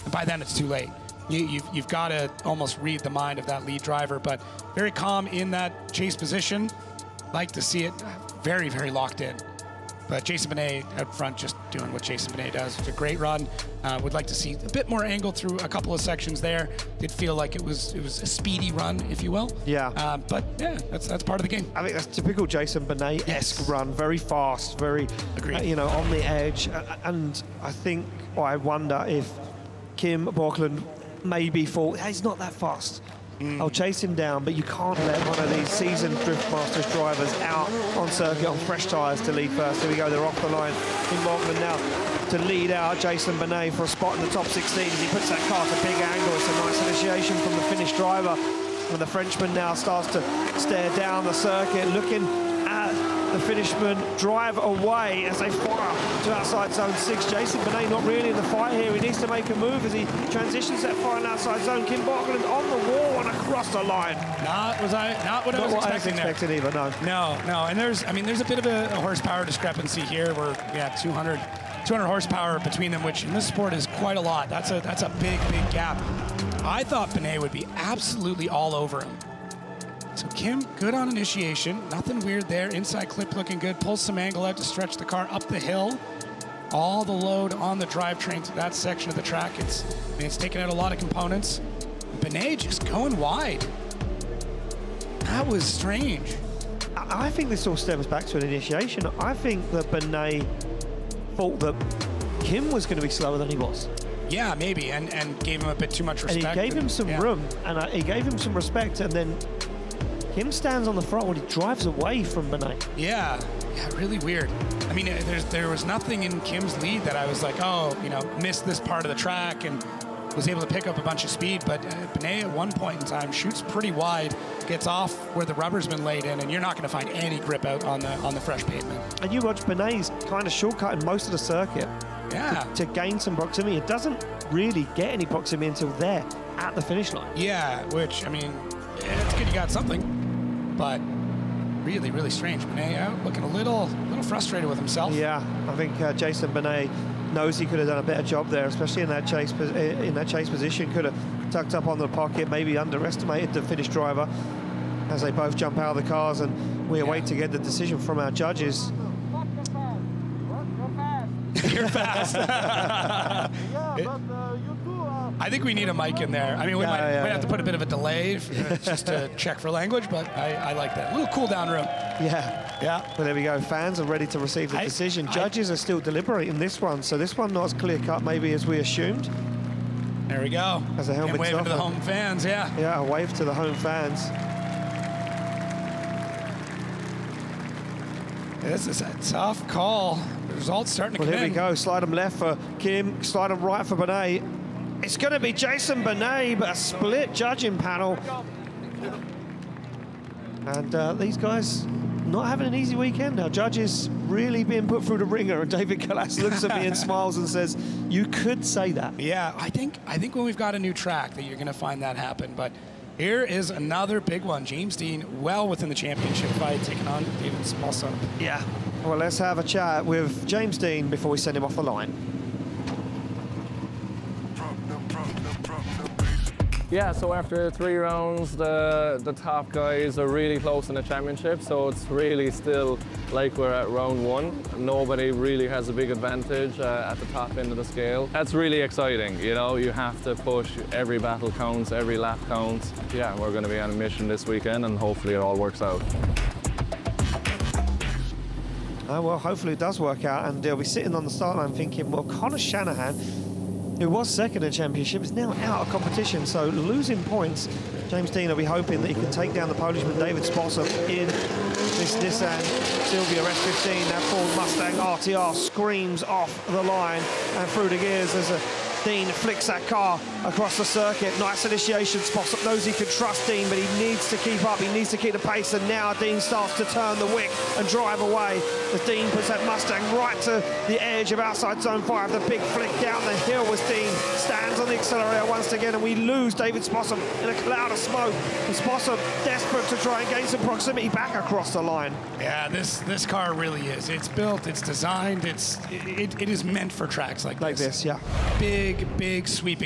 by then it's too late. You've got to almost read the mind of that lead driver, but very calm in that chase position. Like to see it very, very locked in. But Jason Benet out front just doing what Jason Benet does. It's a great run. Would like to see a bit more angle through a couple of sections there. Did feel like it was a speedy run, if you will. Yeah. But yeah, that's part of the game. I think that's typical Jason Benet-esque run. Very fast, very, you know, on the edge. And I think, or I wonder if Kim Borkland maybe thought, hey, he's not that fast. I'll chase him down, but you can't let one of these seasoned Drift Masters drivers out on circuit on fresh tyres to lead first. Here we go, they're off the line. Kim Borkland now to lead out Jason Benet for a spot in the top 16 as he puts that car to big angle. It's a nice initiation from the Finnish driver. And the Frenchman now starts to stare down the circuit, looking at the Finishman drive away as they fire to outside zone 6. Jason Benet not really in the fight here. He needs to make a move as he transitions that final outside zone. Kim Borkland on the wall and across the line. Not what I was expecting either, no. No, and there's a bit of a horsepower discrepancy here where we have 200 horsepower between them, which in this sport is quite a lot. That's a big gap. I thought Benet would be absolutely all over him. So Kim, good on initiation. Nothing weird there. Inside clip looking good. Pulls some angle out to stretch the car up the hill. All the load on the drivetrain to that section of the track. It's taken out a lot of components. Benet just going wide. That was strange. I think this all stems back to an initiation. I think that Benet thought that Kim was going to be slower than he was. Yeah, maybe, and gave him a bit too much respect. And he gave him some room, and he gave him some respect, and then Kim stands on the front when he drives away from Benet. Yeah, really weird. I mean, there was nothing in Kim's lead that I was like, oh, you know, missed this part of the track and was able to pick up a bunch of speed. But Benet at one point in time shoots pretty wide, gets off where the rubber's been laid in, and you're not going to find any grip out on the fresh pavement. And you watch Benet's kind of shortcutting most of the circuit. Yeah. To gain some proximity. It doesn't really get any proximity until there at the finish line. Yeah, which, I mean, it's good you got something, but really, really strange. Benet out looking a little frustrated with himself. Yeah, I think Jason Benet knows he could have done a better job there, especially in that chase position. Could have tucked up on the pocket, maybe underestimated the Finnish driver as they both jump out of the cars, and we await to get the decision from our judges. You're fast. I think we need a mic in there. I mean, we might have to put a bit of a delay just to check for language, but I like that. A little cool down room. Yeah. Well, there we go. Fans are ready to receive the decision. Judges are still deliberating this one, so this one not as clear-cut maybe as we assumed. There we go. As the helmet's wave off. to the home fans, yeah. Yeah, a wave to the home fans. This is a tough call. The results starting to come in. Here we go. Slide them left for Kim, slide them right for Benet. It's going to be Jason Benet, but a split judging panel. And these guys not having an easy weekend now. Judges really being put through the ringer, and David Galas looks at me and smiles and says, you could say that. Yeah, I think when we've got a new track that you're going to find that happen. But here is another big one. James Deane well within the championship fight, taking on David Spossop. Yeah. Well, let's have a chat with James Deane before we send him off the line. Yeah, so after 3 rounds, the top guys are really close in the championship, so it's really still like we're at round 1. Nobody really has a big advantage at the top end of the scale. That's really exciting, you know, you have to push. Every battle counts, every lap counts. Yeah, we're going to be on a mission this weekend, and hopefully it all works out. Well, hopefully it does work out, and they'll be sitting on the start line thinking, well, Conor Shanahan, who was second in the championship, is now out of competition, so losing points. James Deane will be hoping that he can take down the Polishman David Spossop in this Nissan Silvia S15. That Ford Mustang RTR screams off the line and through the gears as Deane flicks that car across the circuit. Nice initiation. Spossop knows he can trust Deane, but he needs to keep up. He needs to keep the pace, and now Deane starts to turn the wick and drive away as Deane puts that Mustang right to the edge of outside zone 5. The big flick down the hill as Deane stands on the accelerator once again, and we lose David Spossop in a cloud of smoke. And Spossop desperate to try and gain some proximity back across the line. Yeah, this car really is. It's built, it's designed, it is meant for tracks like this. Yeah. Big sweeping